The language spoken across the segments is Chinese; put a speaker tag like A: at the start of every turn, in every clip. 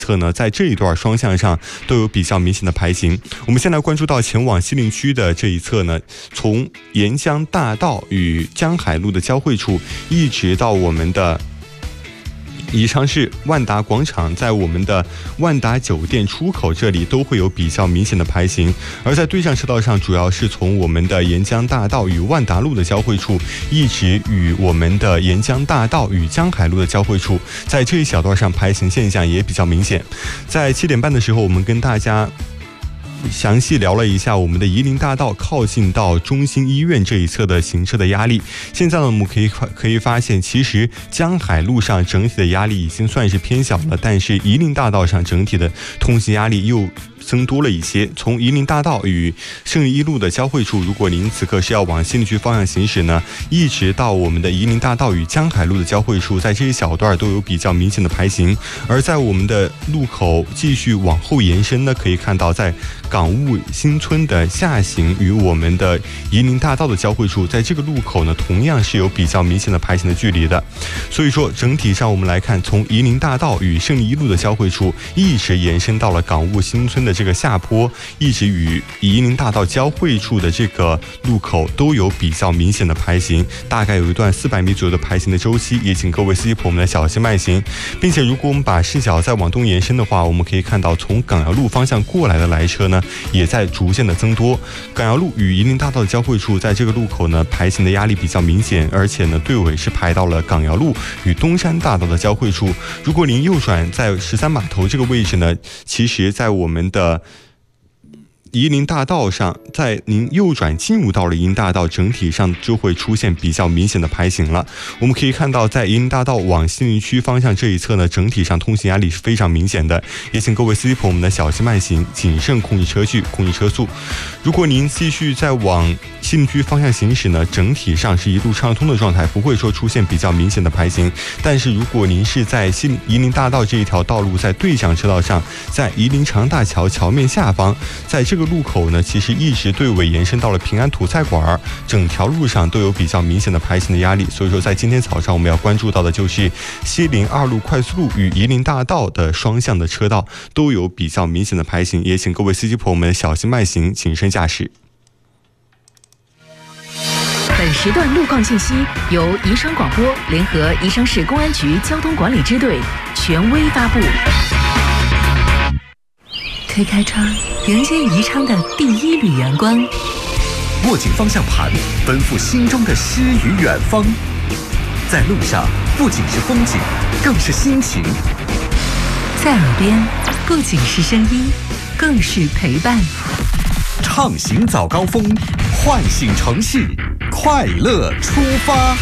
A: 侧呢，在这一段双向上都有比较明显的排行。我们先来关注到前往西陵区的这一侧呢，从沿江大道与江海路的交汇处，一直到我们的宜昌市万达广场，在我们的万达酒店出口这里都会有比较明显的排行。而在对向车道上，主要是从我们的沿江大道与万达路的交汇处，一直与我们的沿江大道与江海路的交汇处，在这一小段上排行现象也比较明显。在7点半的时候，我们跟大家详细聊了一下我们的夷陵大道靠近到中心医院这一侧的行车的压力。现在呢，我们可以发现，其实江海路上整体的压力已经算是偏小了，但是夷陵大道上整体的通行压力又增多了一些。从夷陵大道与胜利一路的交汇处，如果您此刻是要往西陵区方向行驶呢，一直到我们的夷陵大道与江海路的交汇处，在这一小段都有比较明显的排行。而在我们的路口继续往后延伸呢，可以看到在港务新村的下行与我们的夷陵大道的交汇处，在这个路口呢，同样是有比较明显的排行的距离的。所以说整体上我们来看，从夷陵大道与胜利一路的交汇处，一直延伸到了港务新村的这个下坡，一直与夷陵大道交汇处的这个路口都有比较明显的排行，大概有一段400米左右的排行的周期，也请各位司机朋友们来小心慢行。并且如果我们把视角再往东延伸的话，我们可以看到从港窑路方向过来的来车呢，也在逐渐的增多。港窑路与夷陵大道的交汇处，在这个路口呢，排行的压力比较明显，而且呢，队尾是排到了港窑路与东山大道的交汇处。如果您右转在13码头这个位置呢，其实在我们的夷陵大道上，在您右转进入到了夷陵大道，整体上就会出现比较明显的排行了。我们可以看到，在夷陵大道往西陵区方向这一侧呢，整体上通行压力是非常明显的，也请各位司机朋友们呢小心慢行，谨慎控制车距，控制车速。如果您继续再往西陵区方向行驶呢，整体上是一路畅通的状态，不会说出现比较明显的排行。但是如果您是在夷陵大道这一条道路，在对向车道上，在夷陵长大桥桥面下方，在这个路口呢，其实一直队尾延伸到了平安土菜馆，整条路上都有比较明显的排行的压力。所以说在今天早上我们要关注到的就是西陵2路快速路与夷陵大道的双向的车道都有比较明显的排行，也请各位司机朋友们小心慢行，谨慎驾驶。
B: 本时段路况信息由宜昌广播联合宜昌市公安局交通管理支队权威发布。推开窗，迎接宜昌的第一缕阳光。
C: 握紧方向盘，奔赴心中的诗与远方。在路上，不仅是风景，更是心情。
B: 在耳边，不仅是声音，更是陪伴。
C: 畅行早高峰，唤醒城市，快乐出发。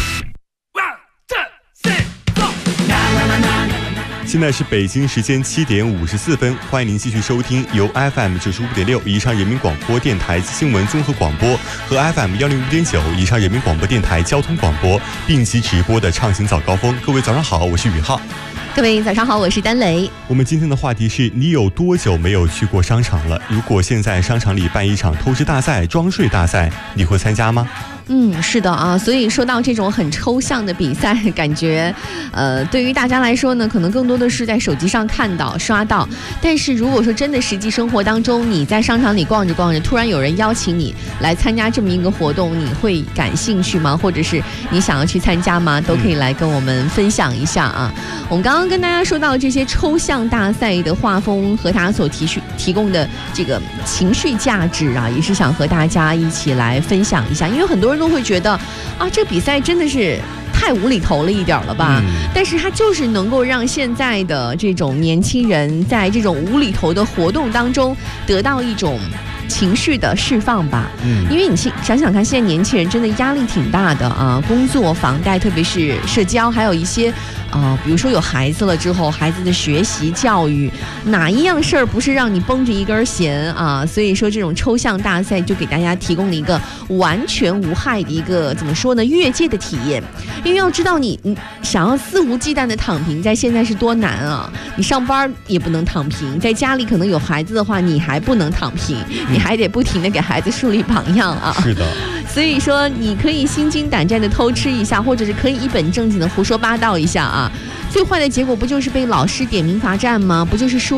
A: 现在是北京时间7点54分，欢迎您继续收听由 FM 95.6宜昌人民广播电台新闻综合广播和 FM 105.9宜昌人民广播电台交通广播并机直播的畅行早高峰。各位早上好，我是宇浩。
D: 各位早上好，我是丹雷。
A: 我们今天的话题是：你有多久没有去过商场了？如果现在商场里办一场偷吃大赛、装睡大赛，你会参加吗？
D: 是的啊，所以说到这种很抽象的比赛，感觉对于大家来说呢，可能更多的是在手机上看到刷到，但是如果说真的实际生活当中，你在商场里逛着逛着，突然有人邀请你来参加这么一个活动，你会感兴趣吗？或者是你想要去参加吗？都可以来跟我们分享一下啊。我们刚刚跟大家说到这些抽象大赛的画风和它所提供的这个情绪价值啊，也是想和大家一起来分享一下，因为很多人都会觉得啊，这比赛真的是太无厘头了一点了吧，但是它就是能够让现在的这种年轻人在这种无厘头的活动当中得到一种情绪的释放吧。因为你想想看，现在年轻人真的压力挺大的啊，工作、房贷，特别是社交，还有一些比如说有孩子了之后，孩子的学习教育，哪一样事儿不是让你绷着一根弦啊？所以说这种抽象大赛就给大家提供了一个完全无害的一个怎么说呢，越界的体验。因为要知道你想要肆无忌惮的躺平，在现在是多难啊！你上班也不能躺平，在家里可能有孩子的话，你还不能躺平，你还得不停的给孩子树立榜样啊。
A: 是的。
D: 所以说你可以心惊胆战的偷吃一下，或者是可以一本正经的胡说八道一下啊。最坏的结果不就是被老师点名罚站吗？不就是输